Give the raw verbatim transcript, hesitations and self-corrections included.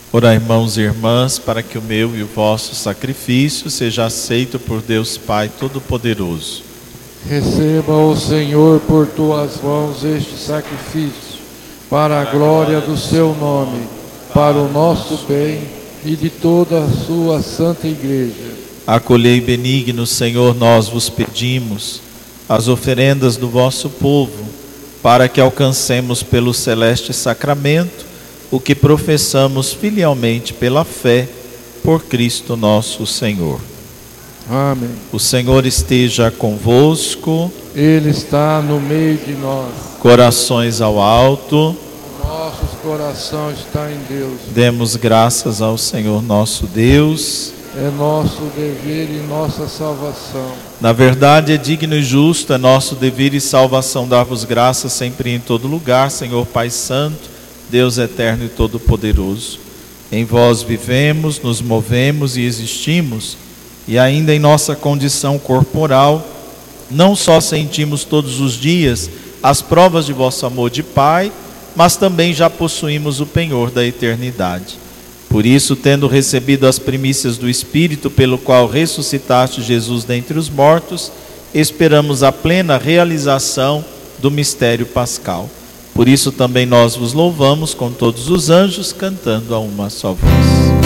Orai, irmãos e irmãs, para que o meu e o vosso sacrifício seja aceito por Deus Pai Todo-Poderoso. Receba, ó Senhor, por tuas mãos este sacrifício, para a glória do seu nome, para o nosso bem e de toda a sua santa igreja. Acolhei benigno, Senhor, nós vos pedimos, as oferendas do vosso povo, para que alcancemos pelo celeste sacramento o que professamos filialmente pela fé, por Cristo nosso Senhor. Amém. O Senhor esteja convosco. Ele está no meio de nós. Corações ao alto. Nossos corações estão em Deus. Demos graças ao Senhor nosso Deus. É nosso dever e nossa salvação. Na verdade, é digno e justo, é nosso dever e salvação dar-vos graças sempre e em todo lugar, Senhor Pai Santo, Deus eterno e todo-poderoso. Em vós vivemos, nos movemos e existimos, e ainda em nossa condição corporal, não só sentimos todos os dias as provas de vosso amor de Pai, mas também já possuímos o penhor da eternidade. Por isso, tendo recebido as primícias do Espírito, pelo qual ressuscitaste Jesus dentre os mortos, esperamos a plena realização do mistério pascal. Por isso também nós vos louvamos com todos os anjos, cantando a uma só voz.